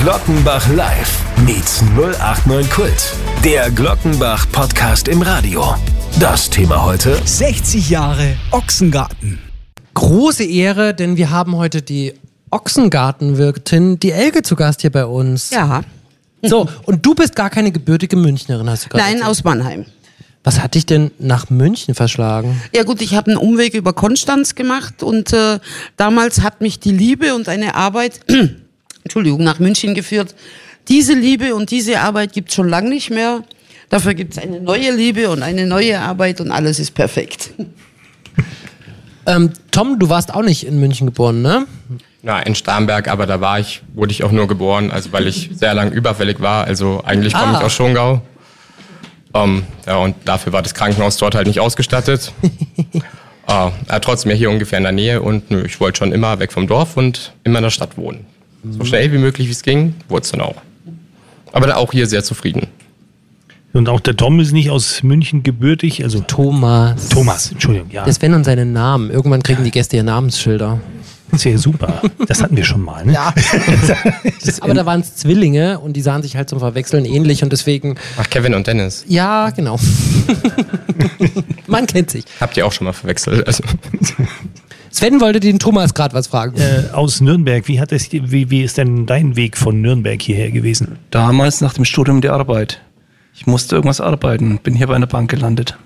Glockenbach Live meets 089 Kult. Der Glockenbach Podcast im Radio. Das Thema heute: 60 Jahre Ochsengarten. Große Ehre, denn wir haben heute die Ochsengartenwirtin, die Elke, zu Gast hier bei uns. Ja. So, und du bist gar keine gebürtige Münchnerin, hast du gerade Nein, erzählt. aus Mannheim. Was hat dich denn nach München verschlagen? Ja gut, ich habe einen Umweg über Konstanz gemacht und damals hat mich die Liebe und eine Arbeit, nach München geführt. Diese Liebe und diese Arbeit gibt's schon lange nicht mehr. Dafür gibt's eine neue Liebe und eine neue Arbeit und alles ist perfekt. Tom, du warst auch nicht in München geboren, ne? Na, in Starnberg, aber da wurde ich auch nur geboren, also weil ich sehr lang überfällig war. Also eigentlich komme ich aus Schongau. Ja, und dafür war das Krankenhaus dort halt nicht ausgestattet. Trotzdem ja hier ungefähr in der Nähe und ich wollte schon immer weg vom Dorf und immer in der Stadt wohnen. So schnell wie möglich, wie es ging, wurde es dann auch. Aber da auch hier sehr zufrieden. Und auch der Tom ist nicht aus München gebürtig, also Thomas, Entschuldigung, ja. Das Sven und seine Namen. Irgendwann kriegen die Gäste ihr Namensschilder. Das wäre super. Das hatten wir schon mal, ne? Ja. Aber da waren es Zwillinge und die sahen sich halt zum Verwechseln ähnlich und deswegen... Ach, Kevin und Dennis. Ja, genau. Man kennt sich. Habt ihr auch schon mal verwechselt? Also. Sven wollte den Thomas gerade was fragen. Aus Nürnberg, wie ist denn dein Weg von Nürnberg hierher gewesen? Damals nach dem Studium die Arbeit. Ich musste irgendwas arbeiten, bin hier bei einer Bank gelandet.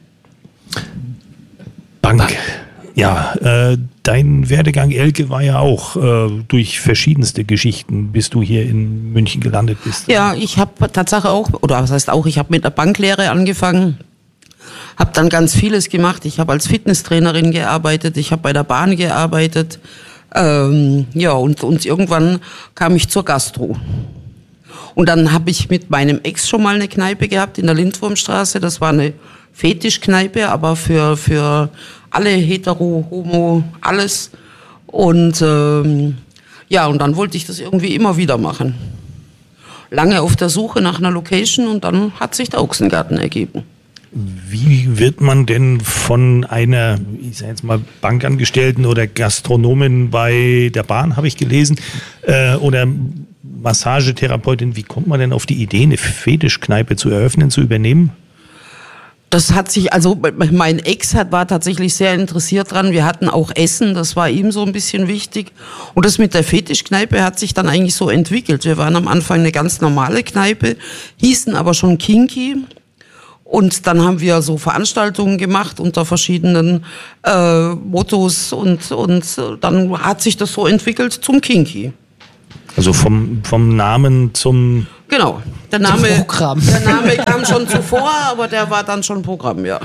Bank. Ja, dein Werdegang, Elke, war ja auch durch verschiedenste Geschichten, bis du hier in München gelandet bist. Ja, ich habe Tatsache auch, oder was heißt auch, ich habe mit der Banklehre angefangen, habe dann ganz vieles gemacht. Ich habe als Fitnesstrainerin gearbeitet, ich habe bei der Bahn gearbeitet. Ja, und irgendwann kam ich zur Gastro. Und dann habe ich mit meinem Ex schon mal eine Kneipe gehabt in der Lindwurmstraße. Das war eine Fetischkneipe, aber für alle, hetero, homo, alles. Und ja, und dann wollte ich das irgendwie immer wieder machen. Lange auf der Suche nach einer Location und dann hat sich der Ochsengarten ergeben. Wie wird man denn von einer, ich sage jetzt mal, Bankangestellten oder Gastronomin bei der Bahn, habe ich gelesen, oder Massagetherapeutin, wie kommt man denn auf die Idee, eine Fetischkneipe zu eröffnen, zu übernehmen? Das hat sich, also mein Ex war tatsächlich sehr interessiert dran. Wir hatten auch Essen, das war ihm so ein bisschen wichtig. Und das mit der Fetischkneipe hat sich dann eigentlich so entwickelt. Wir waren am Anfang eine ganz normale Kneipe, hießen aber schon Kinky. Und dann haben wir so Veranstaltungen gemacht unter verschiedenen Mottos und dann hat sich das so entwickelt zum Kinky. Also vom Namen zum... Genau, der Name Programm. Der Name kam schon zuvor, aber der war dann schon Programm, ja.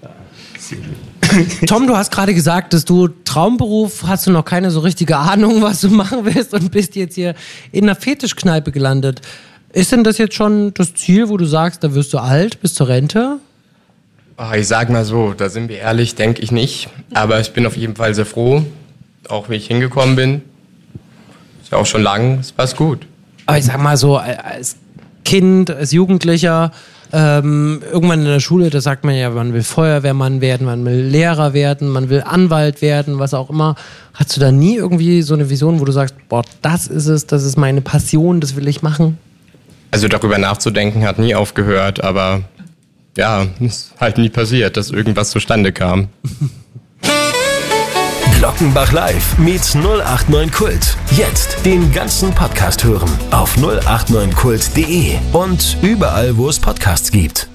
Tom, du hast gerade gesagt, dass du Traumberuf, hast du noch keine so richtige Ahnung, was du machen willst und bist jetzt hier in einer Fetischkneipe gelandet. Ist denn das jetzt schon das Ziel, wo du sagst, da wirst du alt, bis zur Rente? Ich sag mal so, da sind wir ehrlich, denke ich nicht. Aber ich bin auf jeden Fall sehr froh, auch wie ich hingekommen bin. Ist ja auch schon lang, es passt gut. Aber ich sag mal so, als Kind, als Jugendlicher, irgendwann in der Schule, da sagt man ja, man will Feuerwehrmann werden, man will Lehrer werden, man will Anwalt werden, was auch immer. Hast du da nie irgendwie so eine Vision, wo du sagst, boah, das ist es, das ist meine Passion, das will ich machen? Also darüber nachzudenken hat nie aufgehört, aber ja, ist halt nie passiert, dass irgendwas zustande kam. Glockenbach Live meets 089 Kult. Jetzt den ganzen Podcast hören auf 089kult.de und überall, wo es Podcasts gibt.